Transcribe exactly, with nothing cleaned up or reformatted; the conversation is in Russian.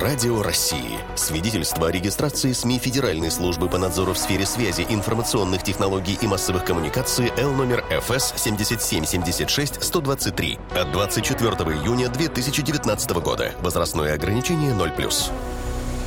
Радио России. Свидетельство о регистрации СМИ Федеральной службы по надзору в сфере связи, информационных технологий и массовых коммуникаций Л номер Ф С семь семь семь шесть сто двадцать три от двадцать четвёртого июня две тысячи девятнадцатого года. Возрастное ограничение ноль плюс.